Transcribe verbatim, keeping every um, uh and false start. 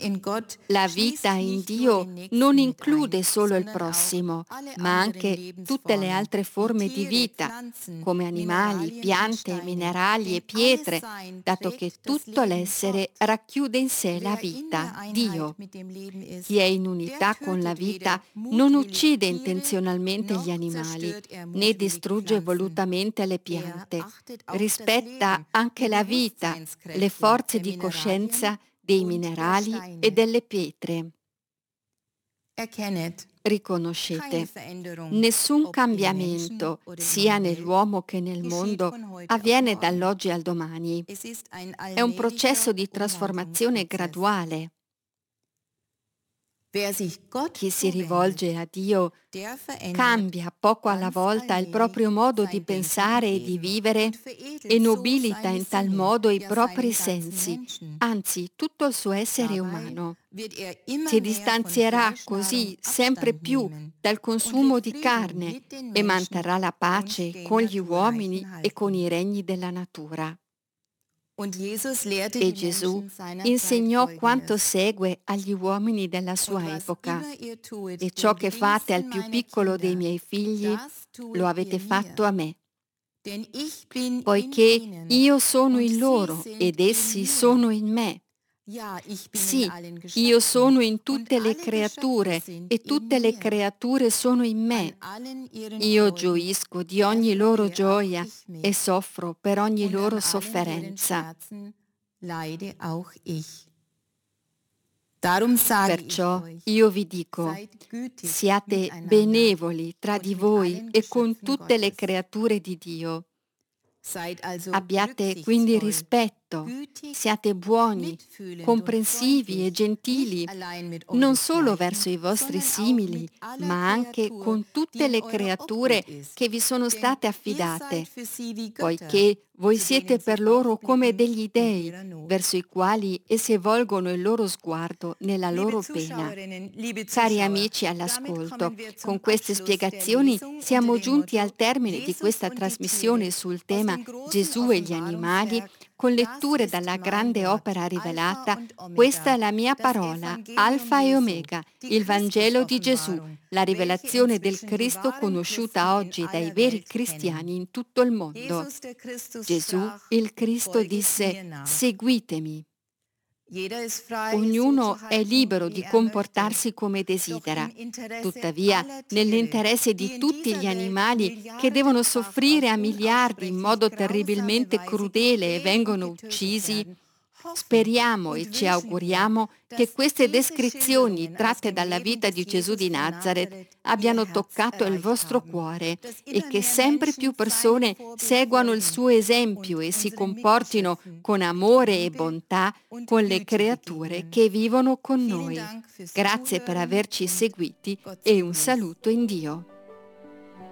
La vita in Dio non include solo il prossimo, ma anche tutte le altre forme di vita, come animali, piante, minerali e pietre, dato che tutto l'essere racchiude in sé la vita, Dio. Chi è in unità con la vita non uccide intenzionalmente gli animali, né distrugge volutamente le piante. Rispetta anche la vita, le forze di coscienza dei minerali e delle pietre. Riconoscete, nessun cambiamento, sia nell'uomo che nel mondo, avviene dall'oggi al domani. È un processo di trasformazione graduale. Chi si rivolge a Dio cambia poco alla volta il proprio modo di pensare e di vivere e nobilita in tal modo i propri sensi, anzi tutto il suo essere umano. Si distanzierà così sempre più dal consumo di carne e manterrà la pace con gli uomini e con i regni della natura. E Gesù insegnò quanto segue agli uomini della sua epoca. E ciò che fate al più piccolo dei miei figli, lo avete fatto a me. Poiché io sono in loro ed essi sono in me. Sì, io sono in tutte le creature e tutte le creature sono in me. Io gioisco di ogni loro gioia e soffro per ogni loro sofferenza. Perciò io vi dico, siate benevoli tra di voi e con tutte le creature di Dio. Abbiate quindi rispetto, siate buoni, comprensivi e gentili, non solo verso i vostri simili, ma anche con tutte le creature che vi sono state affidate, poiché voi siete per loro come degli dei, verso i quali esse volgono il loro sguardo nella loro pena. Cari amici all'ascolto, con queste spiegazioni siamo giunti al termine di questa trasmissione sul tema Gesù e gli animali, con letture dalla grande opera rivelata Questa è la mia parola, Alfa e Omega, il Vangelo di Gesù, la rivelazione del Cristo conosciuta oggi dai veri cristiani in tutto il mondo. Gesù, il Cristo, disse: seguitemi. Ognuno è libero di comportarsi come desidera. Tuttavia, nell'interesse di tutti gli animali che devono soffrire a miliardi in modo terribilmente crudele e vengono uccisi, speriamo e ci auguriamo che queste descrizioni tratte dalla vita di Gesù di Nazareth abbiano toccato il vostro cuore e che sempre più persone seguano il suo esempio e si comportino con amore e bontà con le creature che vivono con noi. Grazie per averci seguiti e un saluto in Dio.